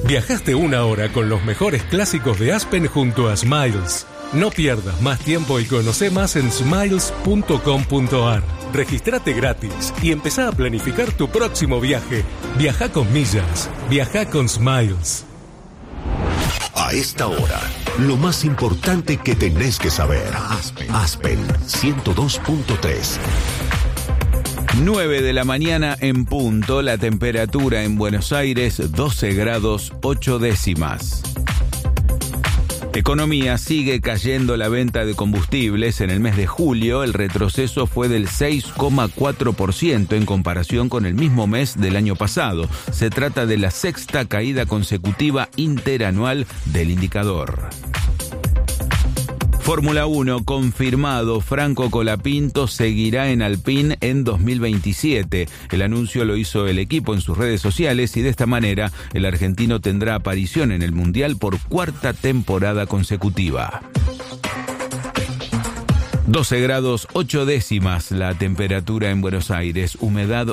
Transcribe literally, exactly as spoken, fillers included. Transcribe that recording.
Viajaste una hora con los mejores clásicos de Aspen junto a Smiles. No pierdas más tiempo y conoce más en smiles punto com punto a r. Regístrate gratis y empezá a planificar tu próximo viaje. Viaja con millas. Viaja con Smiles. A esta hora, lo más importante que tenés que saber. Aspen, Aspen ciento dos punto tres. nueve de la mañana en punto, la temperatura en Buenos Aires doce grados ocho décimas. Economía: sigue cayendo la venta de combustibles. En el mes de julio el retroceso fue del seis coma cuatro por ciento en comparación con el mismo mes del año pasado. Se trata de la sexta caída consecutiva interanual del indicador. Fórmula uno, confirmado, Franco Colapinto seguirá en Alpine en dos mil veintisiete. El anuncio lo hizo el equipo en sus redes sociales y de esta manera el argentino tendrá aparición en el Mundial por cuarta temporada consecutiva. doce grados ocho décimas la temperatura en Buenos Aires, humedad